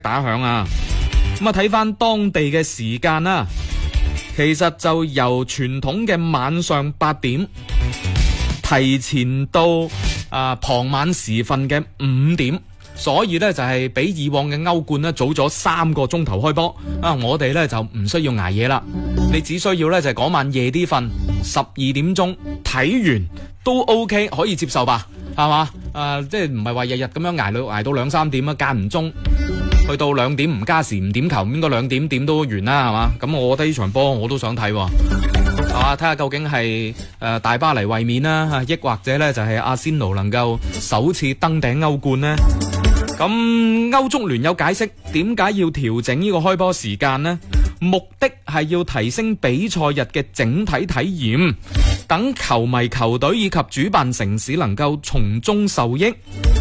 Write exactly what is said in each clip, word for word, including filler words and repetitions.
打響啊！咁啊睇翻當地嘅時間啦，其實就由傳統嘅晚上八點提前到啊傍晚時分嘅五點，所以呢，就係比以往嘅歐冠呢早咗三個鐘頭開波啊！我哋呢，就唔需要捱夜啦，你只需要呢，就係嗰晚夜啲瞓，十二點鐘睇完都 OK 可以接受吧，係嘛？啊，即係唔係話日日咁樣捱到捱到兩三點啊，間唔中去到兩點唔加時唔點球，應該兩點點都完啦，係嘛？咁我覺得呢場波我都想睇，係嘛？睇下究竟係誒、呃、大巴黎衛冕啦，抑或者呢就係阿仙奴能夠首次登頂歐冠呢？咁歐足聯有解釋點解要調整呢個開波時間呢？目的係要提升比賽日嘅整體體驗，等球迷、球隊以及主辦城市能夠從中受益。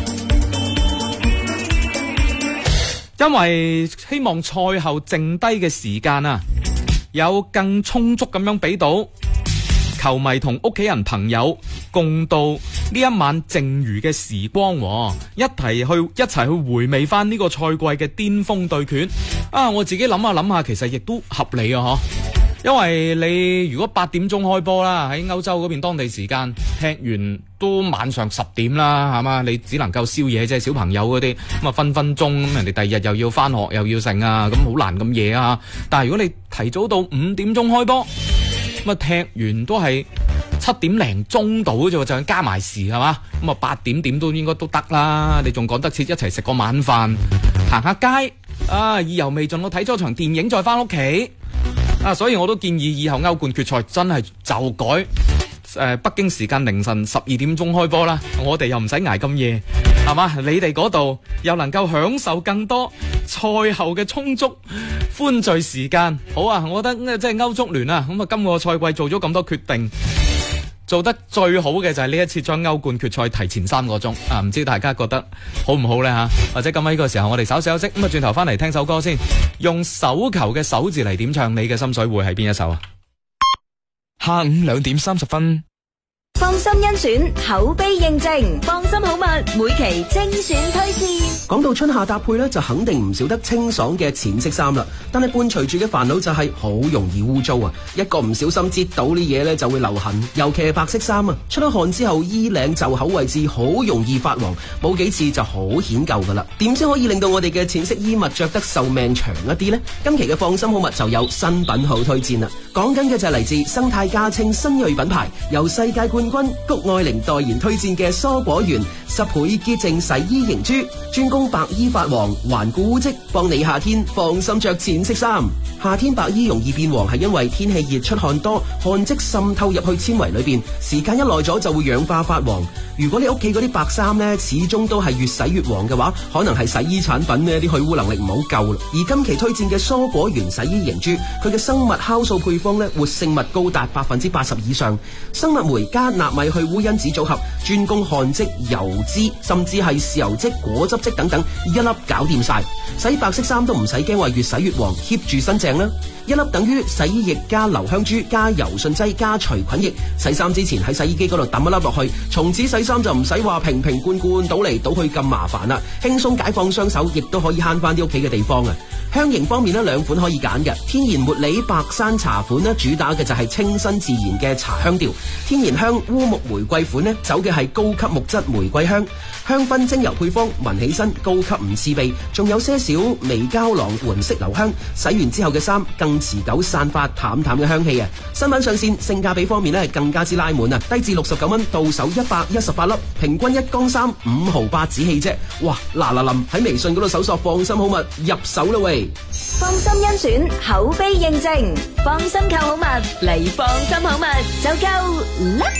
因為希望賽後剩低嘅時間啊，有更充足咁樣俾到球迷同屋企人朋友共度呢一晚剩餘嘅時光，一提去一齊去回味翻呢個賽季嘅巔峰對決啊！我自己諗下諗下，其實亦都合理啊，嗬！因為你如果八點鐘開波啦，喺歐洲嗰邊當地時間踢完都晚上十點啦，係嘛？你只能夠宵夜，即係小朋友嗰啲咁啊，分分鐘咁人哋第二日又要翻學又要剩啊，咁好難咁夜啊！但係如果你提早到五點鐘開波，咁啊踢完都係七點零鐘到啫，就加埋時係嘛？咁啊八點點都應該都得啦，你仲趕得切一齊食個晚飯，行下街啊，意猶未盡，我睇咗場電影再翻屋企。啊，所以我都建議以後歐冠決賽真係就改誒、呃、北京時間凌晨十二點鐘開波啦，我哋又唔使捱咁夜，係嘛？你哋嗰度又能夠享受更多賽後嘅充足歡聚時間。好啊，我覺得即係歐足聯啊，咁啊今個賽季做咗咁多決定，做得最好嘅就係呢一次將歐冠決賽提前三個鐘啊！唔知大家覺得好唔好呢？吓？或者咁喺呢個時候我哋稍稍休息，咁啊轉頭翻嚟聽首歌先，用手球嘅手字嚟點唱，你嘅心水會係邊一首啊？下午兩點三十分， 放心甄選，口碑認證，放心好物，每期精選推薦。 講到春夏搭配咧，就肯定唔少得清爽嘅淺色衫啦。但係伴隨住嘅煩惱就係好容易污糟啊！一個唔小心擠到啲嘢咧就會留痕，尤其係白色衫啊，出咗汗之後衣領袖口位置好容易發黃，冇幾次就好顯舊噶啦。點先可以令到我哋嘅淺色衣物着得壽命長一啲呢？今期嘅放心好物就有新品好推薦啦。講緊嘅就係嚟自生態價稱新銳品牌，由世界冠軍谷愛凌代言推薦嘅蔬果園十倍潔淨洗衣凝珠，專攻白衣發黃、頑固污漬，幫你夏天放心着淺色衫。夏天白衣容易變黃係因為天氣熱出汗多，汗漬滲透入去纖維裏邊，時間一耐咗就會氧化發黃。如果你屋企嗰啲白衫呢，始終都係越洗越黃嘅話，可能係洗衣產品呢啲去污能力唔好夠啦。而今期推薦嘅蔬果園洗衣凝珠，佢嘅生物酵素配方呢，活性物高達百分之八十以上，生物酶加納米去污因子組合，專攻汗漬、油脂，甚至係豉油漬、果汁漬等等，一粒搞掂晒。洗白色衫都唔使驚話越洗越黃，keep 住新淨啦。一粒等於洗衣液加留香珠加柔順劑加除菌液，洗衫之前喺洗衣機嗰度抌一粒落去，從此洗衫就唔使話瓶瓶罐罐倒嚟倒去咁麻煩啦，輕鬆解放雙手，亦都可以慳翻啲屋企嘅地方啊！香型方面呢，兩款可以揀嘅，天然茉莉白山茶款呢，主打嘅就係清新自然嘅茶香調，天然香烏木玫瑰款呢，走嘅係高級木質玫瑰香，香薰精油配方，聞起身高級唔刺鼻，仲有些少微膠囊緩釋留香，洗完之後嘅衫更持久散發淡淡嘅香氣啊！新品上線，性價比方面呢，更加之拉滿啊，低至六十九蚊，到手一百一十八粒，平均一缸衫五毫八子氣啫，哇！嗱嗱臨喺微信嗰度搜索放心好物入手啦喂！ 放心甄選，口碑認證，放心購好物嚟放心好物就夠啦！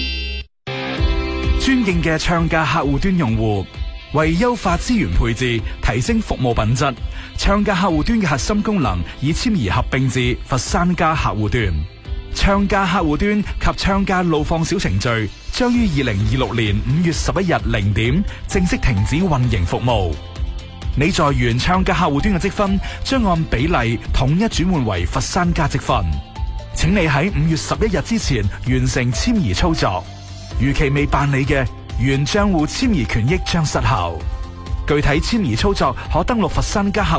尊敬嘅唱家客戶端用戶，為優化資源配置，提升服務品質，唱家客戶端嘅核心功能以遷移合併至佛山家客戶端。唱家客戶端及唱家路況小程序將於二零二六年五月十一日零點正式停止運營服務。你在原唱家客戶端嘅積分將按比例統一轉換為佛山家積分，請你喺五月十一日之前完成遷移操作。逾期未辦理嘅，原賬戶遷移權益將失效。 具體遷移操作可登錄佛山家客